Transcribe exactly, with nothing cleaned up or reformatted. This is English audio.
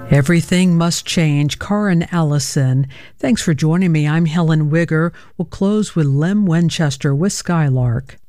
Everything Must Change, Karen Allison. Thanks for joining me. I'm Helen Wigger. We'll close with Lem Winchester with Skylark.